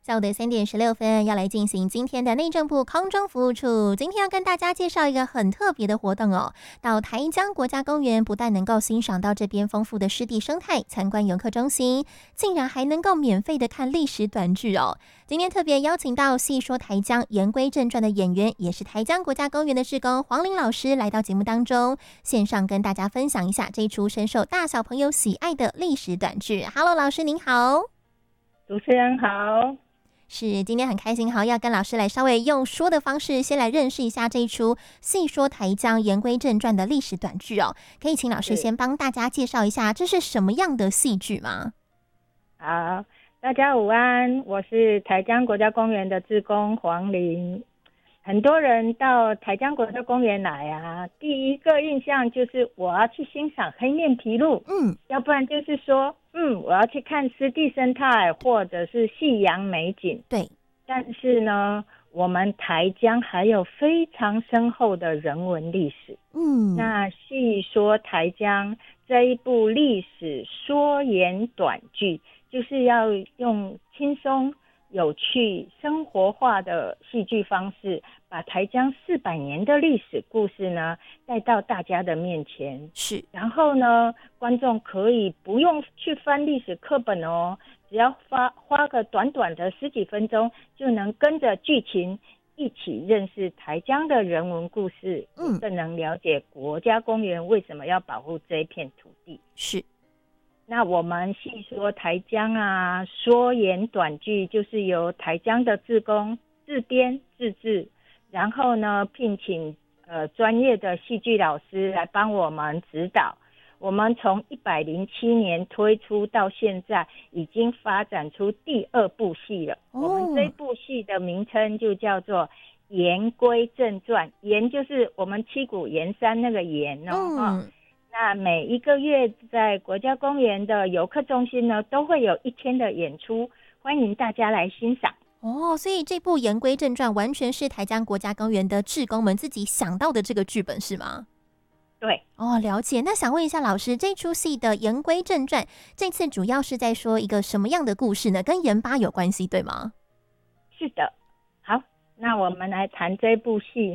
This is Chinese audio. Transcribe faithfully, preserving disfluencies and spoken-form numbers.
下午的三点十六分，要来进行今天的内政部空中服务处。今天要跟大家介绍一个很特别的活动哦。到台江国家公园，不但能够欣赏到这边丰富的湿地生态，参观游客中心，竟然还能够免费的看历史短剧哦。今天特别邀请到戏说台江言归正传的演员，也是台江国家公园的志工黄玲老师来到节目当中，线上跟大家分享一下这一出深受大小朋友喜爱的历史短剧。Hello， 老师您好。 主持人好。 是，今天很开心，好要跟老师来稍微用说的方式，先来认识一下这一出戏说台江言归正传的历史短剧哦。可以请老师先帮大家介绍一下，这是什么样的戏剧吗？ 好，大家午安，我是台江国家公园的志工黄玲。很多人到台江国家公园来啊，第一个印象就是我要去欣赏黑面琵鹭，嗯，要不然就是说，嗯，我要去看湿地生态或者是夕阳美景。 对， 但是呢，我们台江还有非常深厚的人文历史。嗯，那戏说台江这一部历史说言短剧，就是要用轻松有趣生活化的戏剧方式，把台江四百年的历史故事呢带到大家的面前。 是， 然后呢，观众可以不用去翻历史课本哦，只要花花个短短的十几分钟，就能跟着剧情一起认识台江的人文故事，嗯，更能了解国家公园为什么要保护这一片土地。 是。 那我们戏说台江啊，说言短剧就是由台江的志工自编自制，然后呢聘请呃专业的戏剧老师来帮我们指导。我们从一百零七年推出到现在，已经发展出第二部戏了。哦、我们这部戏的名称就叫做言归正传，言就是我们七股盐山那个盐哦。嗯，那每一个月在国家公园的游客中心呢，都会有一天的演出，欢迎大家来欣赏。 哦，所以这部言归正传完全是台江国家公园的志工们自己想到的这个剧本是吗？ 对。 哦，了解。那想问一下老师，这出戏的言归正传这次主要是在说一个什么样的故事呢？跟盐巴有关系对吗？ 是的。好，那我们来谈这部戏